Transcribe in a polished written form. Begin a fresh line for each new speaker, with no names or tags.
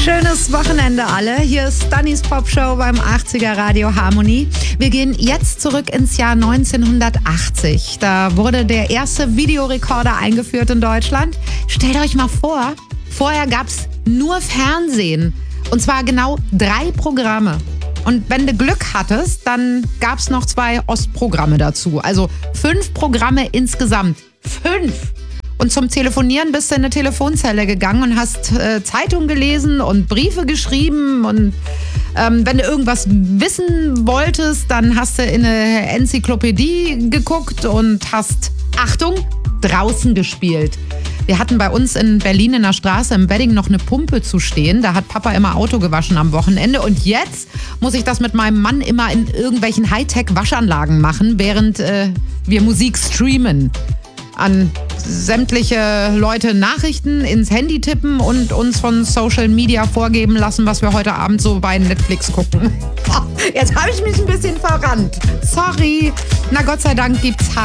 Schönes Wochenende alle. Hier ist Dannys Popshow beim 80er Radio Harmonie. Wir gehen jetzt zurück ins Jahr 1980. Da wurde der erste Videorekorder eingeführt in Deutschland. Stellt euch mal vor, vorher gab es nur Fernsehen. Und zwar genau 3 Programme. Und wenn du Glück hattest, dann gab es noch 2 Ostprogramme dazu. Also 5 Programme insgesamt. 5! Und zum Telefonieren bist du in eine Telefonzelle gegangen und hast Zeitung gelesen und Briefe geschrieben. Und wenn du irgendwas wissen wolltest, dann hast du in eine Enzyklopädie geguckt und hast, Achtung, draußen gespielt. Wir hatten bei uns in Berlin in der Straße im Wedding noch eine Pumpe zu stehen. Da hat Papa immer Auto gewaschen am Wochenende. Und jetzt muss ich das mit meinem Mann immer in irgendwelchen Hightech-Waschanlagen machen, während wir Musik streamen. An sämtliche Leute Nachrichten ins Handy tippen und uns von Social Media vorgeben lassen, was wir heute Abend so bei Netflix gucken. Jetzt habe ich mich ein bisschen verrannt. Sorry. Na Gott sei Dank gibt's